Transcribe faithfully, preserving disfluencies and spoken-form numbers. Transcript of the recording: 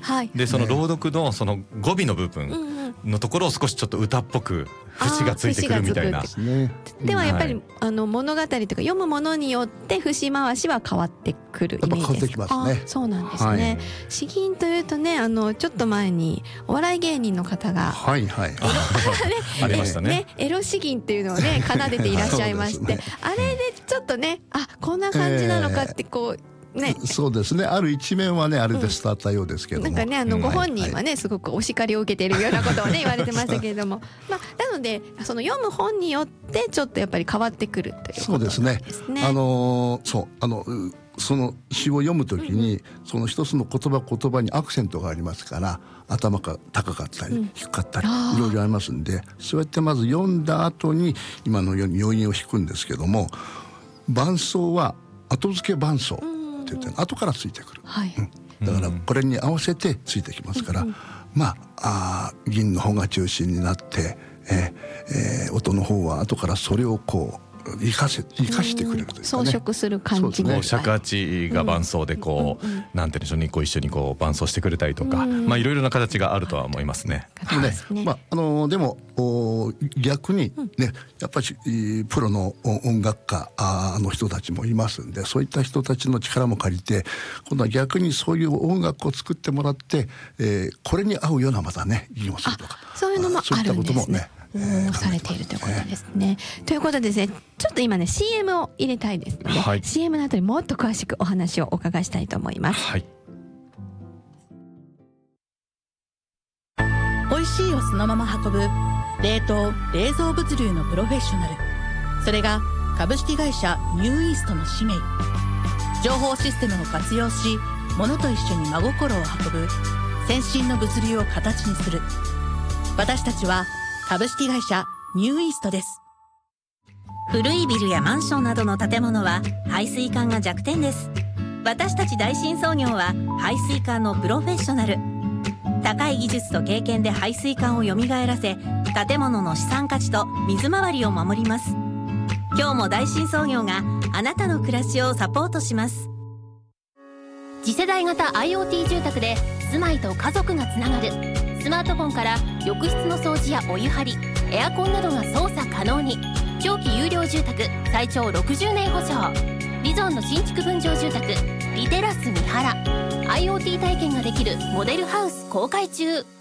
はい、 でその朗読のその語尾の部分のところを少しちょっと歌っぽく節がついてくるみたいな。 ではやっぱり、はい、あの物語とか読むものによって節回しは変わってくるイメージですか。 変わってきますね。 そうなんですね、はい、詩吟というとね、あのちょっと前にお笑い芸人の方がはいはいありましたね。 ね、エロ詩吟っていうのをね奏でていらっしゃいまして、ね、あれでちょっとね、あ、こんな感じなのかってこう、えーね、 そうですね、ある一面はねあれで伝わったようですけども、 うん、なんかね、あのご本人はね、すごくお叱りを受けているようなことをね言われてましたけれどもまあ、なのでその読む本によってちょっとやっぱり変わってくるということですね。 そうですね、あのそうあのその詩を読むときに、うん、その一つの言葉言葉にアクセントがありますから、頭が高かったり低かったり、うん、いろいろありますんで、そうやってまず読んだ後に今のように余韻を引くんですけども、伴奏は後付け伴奏って言って後からついてくる、はいうん、だからこれに合わせてついてきますから、うん、まあ、あ吟の方が中心になって、えーえー、音の方は後からそれをこう生かせ生かしてくれるというかね、 装飾する感じも尺八が伴奏でこう、うんうんうん、なんていうんでしょうね、こう一緒にこう伴奏してくれたりとか、うん、まあいろいろな形があるとは思いますね。 ね、まああのでも逆にね、やっぱりプロの音楽家の人たちもいますんで、そういった人たちの力も借りて、今度は逆にそういう音楽を作ってもらって、えー、これに合うようなまたね吟をするとか、 そういうのもあるんですね。されているということですね。ということでですね、ちょっと今ね シーエム を入れたいですので、はい、シーエム の後にもっと詳しくお話をお伺いしたいと思います。はい、 美味しいをそのまま運ぶ冷凍冷蔵物流のプロフェッショナル、それが株式会社ニューイーストの使命。情報システムを活用し、物と一緒に真心を運ぶ先進の物流を形にする。私たちは株式会社ニューイーストです。 古いビルやマンションなどの建物は排水管が弱点です。私たち大新創業は排水管のプロフェッショナル。高い技術と経験で排水管をよみがえらせ、建物の資産価値と水回りを守ります。今日も大新創業があなたの暮らしをサポートします。 次世代型 IoT 住宅で住まいと家族がつながる。スマートフォンから浴室の掃除やお湯張り、エアコンなどが操作可能に。長期有料住宅最長ろくじゅうねん保証。ビゾンの新築分譲住宅リテラス三原。 IoT 体験ができるモデルハウス公開中。